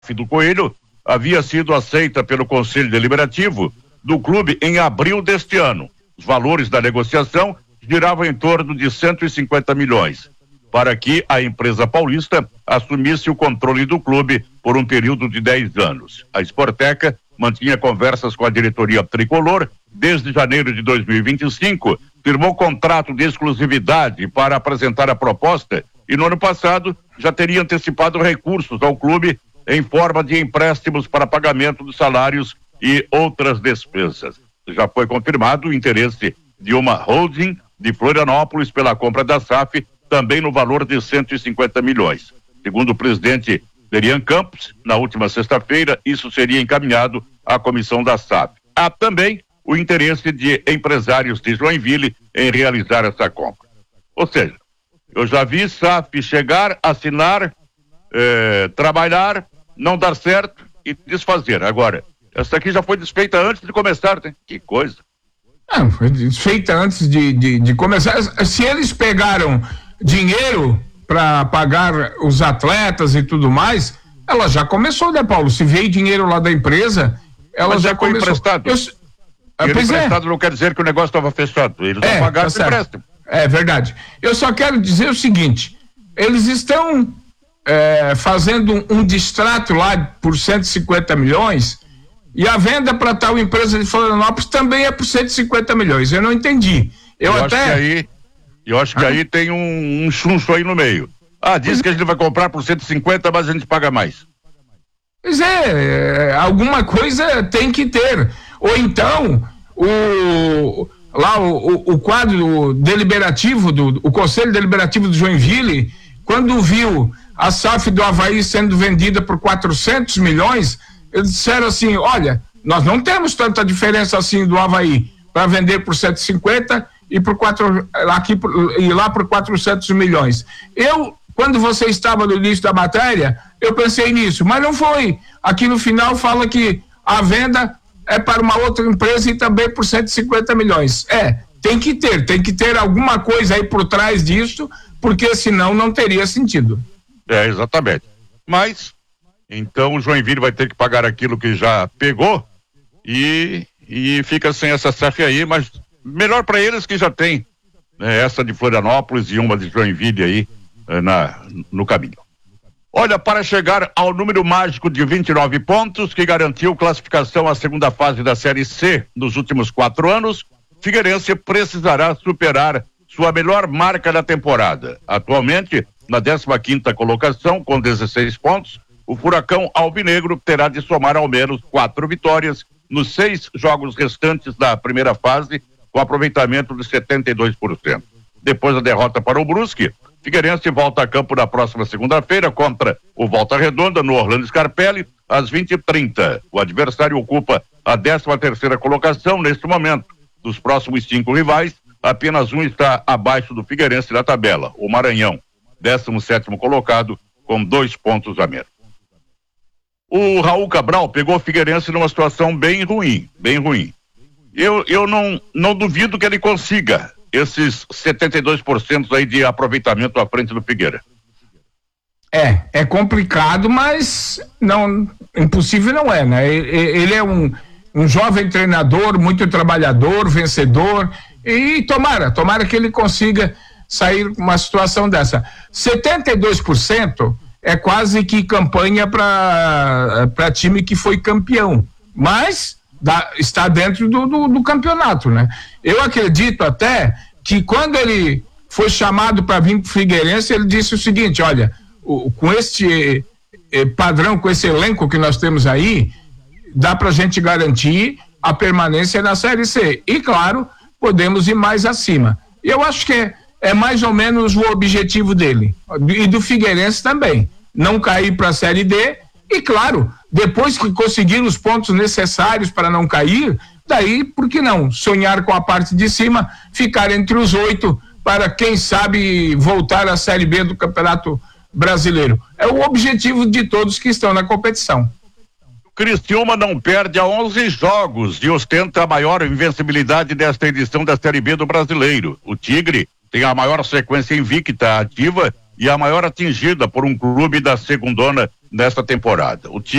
do Coelho havia sido aceita pelo Conselho Deliberativo do clube em abril deste ano. Os valores da negociação giravam em torno de 150 milhões, para que a empresa paulista assumisse o controle do clube por um período de 10 anos. A Sporteca mantinha conversas com a diretoria tricolor desde janeiro de 2025, firmou contrato de exclusividade para apresentar a proposta e no ano passado já teria antecipado recursos ao clube em forma de empréstimos para pagamento dos salários e outras despesas. Já foi confirmado o interesse de uma holding de Florianópolis pela compra da SAF, também no valor de 150 milhões. Segundo o presidente Derian Campos, na última sexta-feira, isso seria encaminhado à comissão da SAF. Há também o interesse de empresários de Joinville em realizar essa compra. Ou seja, eu já vi SAF chegar, assinar, trabalhar, não dar certo e desfazer. Agora, essa aqui já foi desfeita antes de começar, né? Que coisa. Foi desfeita antes de começar. Se eles pegaram dinheiro para pagar os atletas e tudo mais, ela já começou, né, Paulo? Se veio dinheiro lá da empresa, ela já começou. Emprestado. Emprestado não quer dizer que o negócio estava fechado. Eles não pagaram o empréstimo. É verdade. Eu só quero dizer o seguinte: eles estão fazendo um distrato lá por 150 milhões e a venda para tal empresa de Florianópolis também é por 150 milhões. Eu não entendi. Eu acho que aí tem um chuncho aí no meio. Diz que a gente vai comprar por 150, mas a gente paga mais. Pois alguma coisa tem que ter. Ou então, o quadro deliberativo, o Conselho Deliberativo do Joinville, quando viu a SAF do Avaí sendo vendida por 400 milhões, eles disseram assim: olha, nós não temos tanta diferença assim do Avaí para vender por 150 e lá por 400 milhões. Quando você estava no início da matéria, eu pensei nisso, mas não foi. Aqui no final fala que a venda é para uma outra empresa e também por 150 milhões. Tem que ter alguma coisa aí por trás disso, porque senão não teria sentido. Exatamente. Mas, então o Joinville vai ter que pagar aquilo que já pegou e fica sem essa SAF aí, mas melhor para eles que já tem, né, essa de Florianópolis e uma de Joinville aí no caminho. Olha, para chegar ao número mágico de 29 pontos, que garantiu classificação à segunda fase da Série C nos últimos 4 anos, Figueirense precisará superar sua melhor marca da temporada. Atualmente, na 15ª colocação, com 16 pontos, o Furacão Alvinegro terá de somar ao menos 4 vitórias nos 6 jogos restantes da primeira fase, com aproveitamento de 72%. Depois da derrota para o Brusque, Figueirense volta a campo na próxima segunda-feira contra o Volta Redonda, no Orlando Scarpelli, às 20h30. O adversário ocupa a 13ª colocação neste momento. Dos próximos 5 rivais, apenas um está abaixo do Figueirense na tabela, o Maranhão, 17º colocado, com 2 pontos a menos. O Raul Cabral pegou o Figueirense numa situação bem ruim. Eu não duvido que ele consiga esses 72% aí de aproveitamento à frente do Figueira. É complicado, mas impossível não é, né? Ele é um jovem treinador, muito trabalhador, vencedor, e tomara que ele consiga sair uma situação dessa. 72% é quase que campanha para time que foi campeão, mas está dentro do campeonato, né? Eu acredito até que quando ele foi chamado para vir para o Figueirense, ele disse o seguinte: olha, com este padrão, com esse elenco que nós temos aí, dá para a gente garantir a permanência na Série C. E claro, podemos ir mais acima. E eu acho que é mais ou menos o objetivo dele e do Figueirense também, não cair para a Série D. E claro, depois que conseguir os pontos necessários para não cair, daí, por que não sonhar com a parte de cima, ficar entre os 8 para, quem sabe, voltar à Série B do Campeonato Brasileiro. É o objetivo de todos que estão na competição. O Criciúma não perde há 11 jogos e ostenta a maior invencibilidade desta edição da Série B do Brasileiro. O Tigre tem a maior sequência invicta ativa e a maior atingida por um clube da segundona nesta temporada. O time